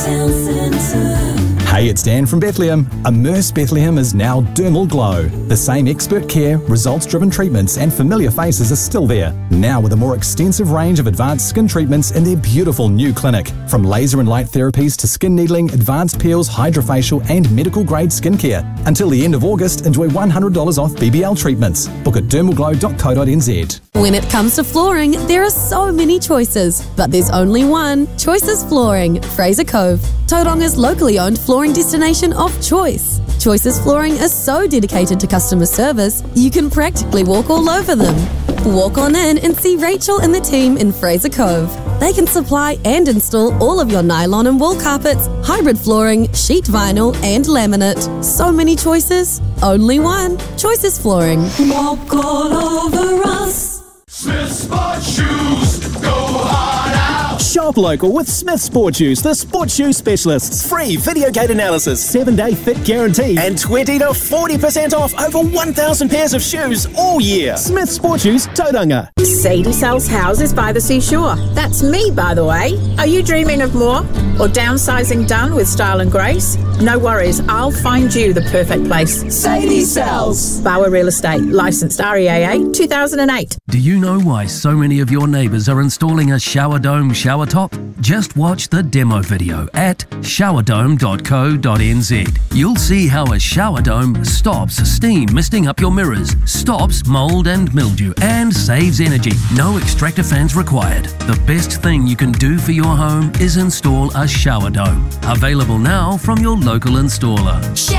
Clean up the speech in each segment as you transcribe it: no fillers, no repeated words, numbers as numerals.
Town Centre. Hey, it's Dan from Bethlehem. Immerse Bethlehem is now Dermal Glow. The same expert care, results-driven treatments and familiar faces are still there. Now with a more extensive range of advanced skin treatments in their beautiful new clinic. From laser and light therapies to skin needling, advanced peels, hydrofacial and medical-grade skincare. Until the end of August, enjoy $100 off BBL treatments. Book at dermalglow.co.nz. When it comes to flooring, there are so many choices, but there's only one. Choices Flooring, Fraser Cove. Tauranga's locally owned flooring destination of choice. Choices Flooring is so dedicated to customer service, you can practically walk all over them. Walk on in and see Rachel and the team in Fraser Cove. They can supply and install all of your nylon and wool carpets, hybrid flooring, sheet vinyl and laminate. So many choices, only one. Choices Flooring. Walk all over us. Smith Sport Shoes, go hard out. Shop local with Smith Sport Shoes, the sports shoe specialists. Free video gate analysis, 7-day fit guarantee, and 20 to 40% off over 1,000 pairs of shoes all year. Smith Sport Shoes, Tauranga. Sadie sells houses by the seashore. That's me, by the way. Are you dreaming of more? Or downsizing done with style and grace? No worries, I'll find you the perfect place. Sadie sells. Bauer Real Estate, licensed REAA 2008. Do you know why so many of your neighbours are installing a shower dome shower top? Just watch the demo video at showerdome.co.nz. You'll see how a shower dome stops steam misting up your mirrors, stops mould and mildew, and saves energy. No extractor fans required. The best thing you can do for your home is install a shower dome. Available now from your local installer.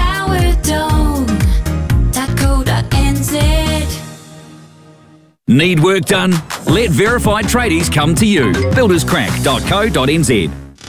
Showerdome.co.nz. Need work done? Let verified tradies come to you. builderscrack.co.nz.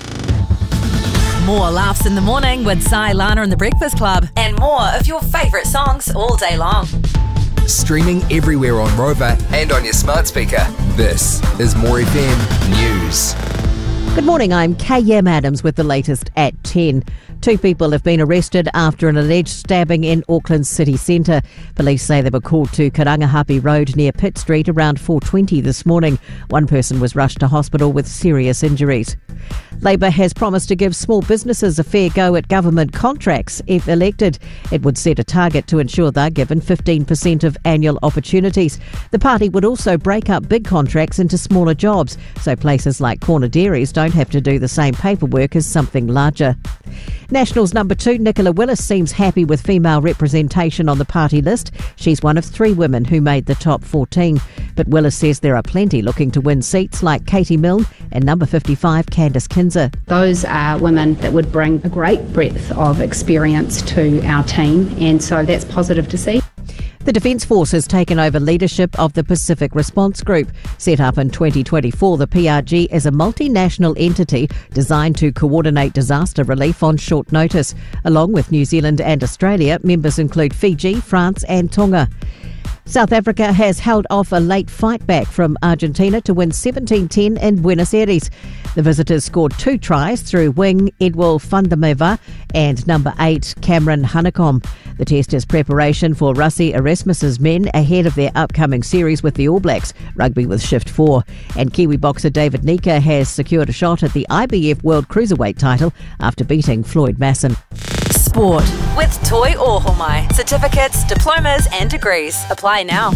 More laughs in the morning with Sai, Lana and the Breakfast Club, and more of your favourite songs all day long. Streaming everywhere on Rover and on your smart speaker. This is More FM News. Good morning, I'm K.M. Adams with the latest at 10. 2 people have been arrested after an alleged stabbing in Auckland's city centre. Police say they were called to Karangahape Road near Pitt Street around 4:20 this morning. One person was rushed to hospital with serious injuries. Labor has promised to give small businesses a fair go at government contracts if elected. It would set a target to ensure they're given 15% of annual opportunities. The party would also break up big contracts into smaller jobs, so places like corner dairies don't have to do the same paperwork as something larger. Nationals number 2, Nicola Willis, seems happy with female representation on the party list. She's one of 3 women who made the top 14. But Willis says there are plenty looking to win seats like Katie Milne and number 55, Candice Kinzer. Those are women that would bring a great breadth of experience to our team, and so that's positive to see. The Defence Force has taken over leadership of the Pacific Response Group. Set up in 2024, the PRG is a multinational entity designed to coordinate disaster relief on short notice. Along with New Zealand and Australia, members include Fiji, France and Tonga. South Africa has held off a late fight back from Argentina to win 17-10 in Buenos Aires. The visitors scored 2 tries through wing Edwil van der Merwe and number 8 Cameron Hanekom. The test is preparation for Rassie Erasmus's men ahead of their upcoming series with the All Blacks, rugby with Shift 4. And Kiwi boxer David Nika has secured a shot at the IBF World Cruiserweight title after beating Floyd Masson. Sport with Toi Ohomai. Certificates, diplomas and degrees. Apply now.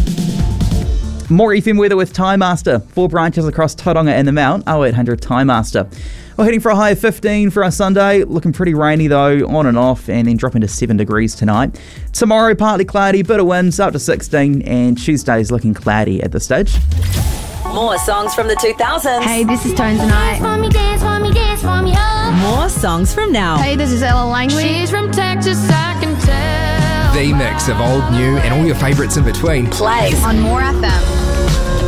More FM weather with Time Master. 4 branches across Tauranga and the Mount. 0800 Time Master. We're heading for a high of 15 for our Sunday. Looking pretty rainy though, on and off, and then dropping to 7 degrees tonight. Tomorrow, partly cloudy, bit of winds, up to 16, and Tuesday's looking cloudy at this stage. More songs from the 2000s. Hey, this is Tones and I. More songs from now. Hey, this is Ella Langley. She's from Texas, I can tell. The mix of old, new, and all your favourites in between. Plays on More FM.